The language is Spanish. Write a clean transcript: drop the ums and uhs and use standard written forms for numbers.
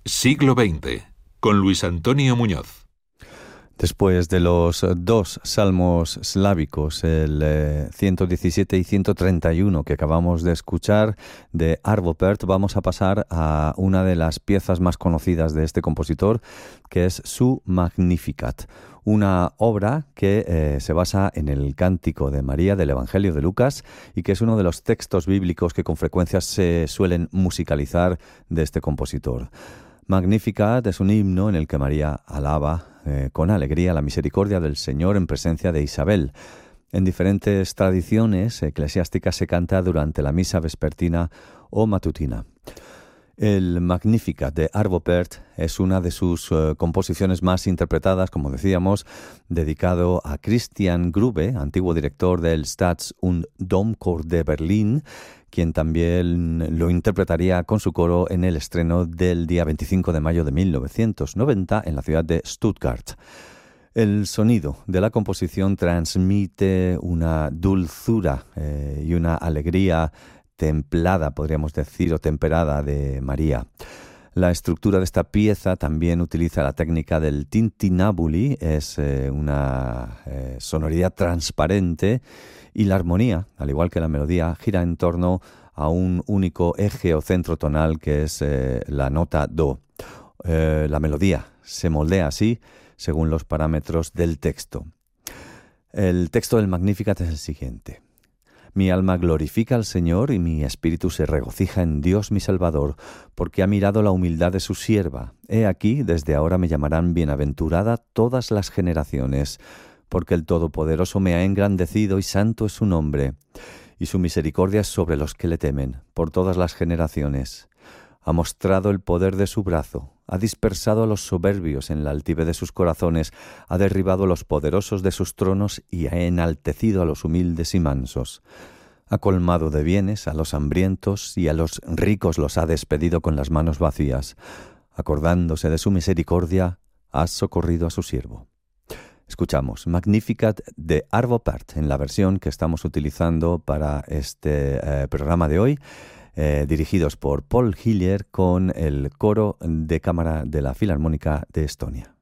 Siglo XX, con Luis Antonio Muñoz. Después de los dos salmos slávicos, el 117 y 131 que acabamos de escuchar de Arvo Pärt, vamos a pasar a una de las piezas más conocidas de este compositor, que es su Magnificat, una obra que se basa en el Cántico de María del Evangelio de Lucas y que es uno de los textos bíblicos que con frecuencia se suelen musicalizar de este compositor. Magnificat es un himno en el que María alaba con alegría la misericordia del Señor en presencia de Isabel. En diferentes tradiciones eclesiásticas se canta durante la misa vespertina o matutina. El Magnificat de Arvo Pärt es una de sus composiciones más interpretadas, como decíamos, dedicado a Christian Grube, antiguo director del Staats- und Domchor de Berlín, quien también lo interpretaría con su coro en el estreno del día 25 de mayo de 1990 en la ciudad de Stuttgart. El sonido de la composición transmite una dulzura y una alegría templada, podríamos decir, o temperada de María. La estructura de esta pieza también utiliza la técnica del tintinnabuli, es una sonoridad transparente, y la armonía, al igual que la melodía, gira en torno a un único eje o centro tonal que es la nota do. La melodía se moldea así según los parámetros del texto. El texto del Magnificat es el siguiente. Mi alma glorifica al Señor y mi espíritu se regocija en Dios mi Salvador, porque ha mirado la humildad de su sierva. He aquí, desde ahora me llamarán bienaventurada todas las generaciones, porque el Todopoderoso me ha engrandecido y santo es su nombre, y su misericordia es sobre los que le temen, por todas las generaciones. Ha mostrado el poder de su brazo, ha dispersado a los soberbios en la altivez de sus corazones, ha derribado a los poderosos de sus tronos y ha enaltecido a los humildes y mansos. Ha colmado de bienes a los hambrientos y a los ricos los ha despedido con las manos vacías. Acordándose de su misericordia, ha socorrido a su siervo. Escuchamos Magnificat de Arvo Pärt en la versión que estamos utilizando para este programa de hoy, dirigidos por Paul Hillier con el coro de cámara de la Filarmónica de Estonia.